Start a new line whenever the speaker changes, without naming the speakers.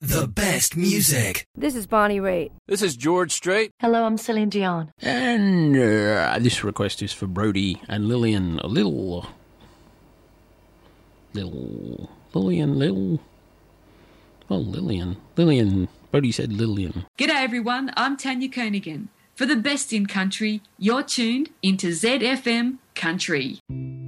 The best music.
This is Bonnie Raitt.
This is George Strait.
Hello, I'm Celine Dion.
And this request is for Brody and Lillian. Lillian. Brody said Lillian.
G'day everyone, I'm Tanya Kernaghan. For the best in country, you're tuned into ZFM Country.